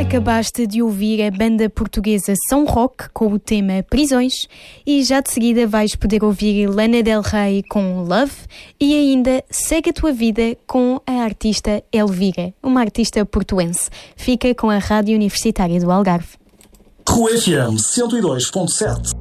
Acabaste de ouvir a banda portuguesa São Roque com o tema Prisões e já de seguida vais poder ouvir Lana Del Rey com Love e ainda Segue a Tua Vida com a artista Elvira, uma artista portuense. Fica com a Rádio Universitária do Algarve. RUE FM 102.7.